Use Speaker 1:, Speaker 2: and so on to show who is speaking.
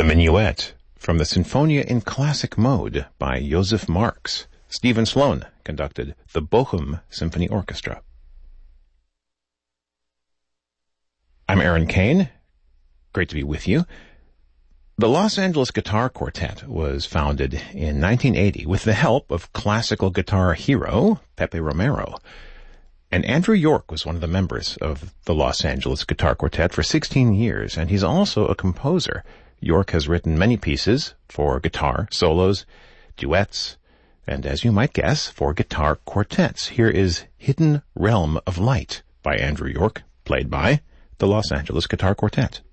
Speaker 1: Minuet from the Sinfonia in Classic Mode by Joseph Marx. Stephen Sloan conducted the Bochum Symphony Orchestra. I'm Aaron Kane. Great to be with you. The Los Angeles Guitar Quartet was founded in 1980 with the help of classical guitar hero Pepe Romero. And Andrew York was one of the members of the Los Angeles Guitar Quartet for 16 years, and he's also a composer. York has written many pieces for guitar, solos, duets, and as you might guess, for guitar quartets. Here is Hidden Realm of Light by Andrew York, played by the Los Angeles Guitar Quartet.